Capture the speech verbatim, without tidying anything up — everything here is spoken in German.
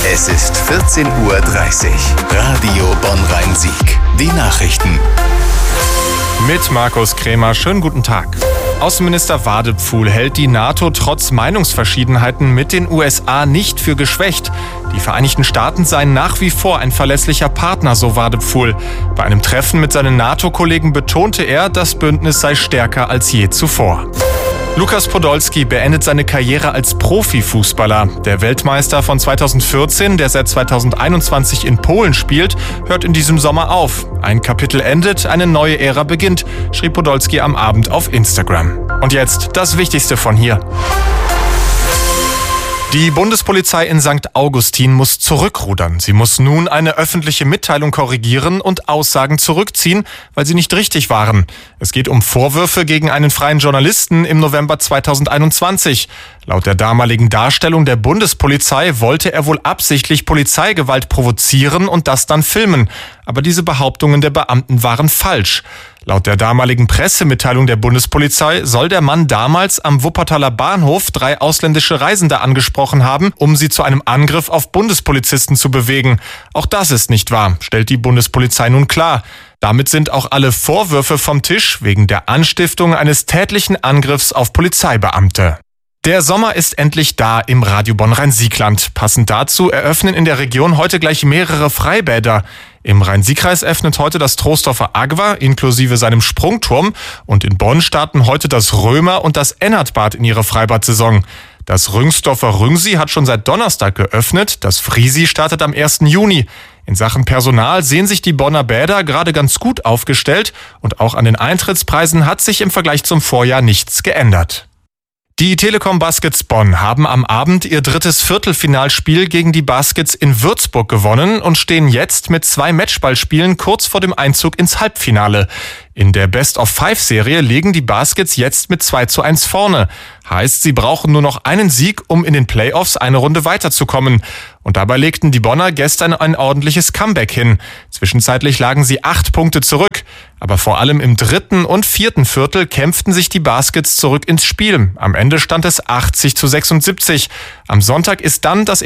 Es ist vierzehn Uhr dreißig. Radio Bonn-Rhein-Sieg. Die Nachrichten. Mit Markus Krämer. Schönen guten Tag. Außenminister Wadepfuhl hält die NATO trotz Meinungsverschiedenheiten mit den U S A nicht für geschwächt. Die Vereinigten Staaten seien nach wie vor ein verlässlicher Partner, so Wadepfuhl. Bei einem Treffen mit seinen NATO-Kollegen betonte er, das Bündnis sei stärker als je zuvor. Lukas Podolski beendet seine Karriere als Profifußballer. Der Weltmeister von zweitausendvierzehn, der seit zweitausendeinundzwanzig in Polen spielt, hört in diesem Sommer auf. Ein Kapitel endet, eine neue Ära beginnt, schrieb Podolski am Abend auf Instagram. Und jetzt das Wichtigste von hier. Die Bundespolizei in Sankt Augustin muss zurückrudern. Sie muss nun eine öffentliche Mitteilung korrigieren und Aussagen zurückziehen, weil sie nicht richtig waren. Es geht um Vorwürfe gegen einen freien Journalisten im November zweitausendeinundzwanzig. Laut der damaligen Darstellung der Bundespolizei wollte er wohl absichtlich Polizeigewalt provozieren und das dann filmen. Aber diese Behauptungen der Beamten waren falsch. Laut der damaligen Pressemitteilung der Bundespolizei soll der Mann damals am Wuppertaler Bahnhof drei ausländische Reisende angesprochen haben, um sie zu einem Angriff auf Bundespolizisten zu bewegen. Auch das ist nicht wahr, stellt die Bundespolizei nun klar. Damit sind auch alle Vorwürfe vom Tisch wegen der Anstiftung eines tätlichen Angriffs auf Polizeibeamte. Der Sommer ist endlich da im Radio Bonn-Rhein-Sieg-Land. Passend dazu eröffnen in der Region heute gleich mehrere Freibäder. Im Rhein-Sieg-Kreis öffnet heute das Troisdorfer Agua inklusive seinem Sprungturm und in Bonn starten heute das Römer und das Ennertbad in ihre Freibad-Saison. Das Rüngsdorfer Rüngsi hat schon seit Donnerstag geöffnet, das Friesi startet am ersten Juni. In Sachen Personal sehen sich die Bonner Bäder gerade ganz gut aufgestellt und auch an den Eintrittspreisen hat sich im Vergleich zum Vorjahr nichts geändert. Die Telekom Baskets Bonn haben am Abend ihr drittes Viertelfinalspiel gegen die Baskets in Würzburg gewonnen und stehen jetzt mit zwei Matchballspielen kurz vor dem Einzug ins Halbfinale. In der Best-of-Five-Serie liegen die Baskets jetzt mit zwei zu eins vorne. Heißt, sie brauchen nur noch einen Sieg, um in den Playoffs eine Runde weiterzukommen. Und dabei legten die Bonner gestern ein ordentliches Comeback hin. Zwischenzeitlich lagen sie acht Punkte zurück. Aber vor allem im dritten und vierten Viertel kämpften sich die Baskets zurück ins Spiel. Am Ende stand es achtzig zu sechsundsiebzig. Am Sonntag ist dann das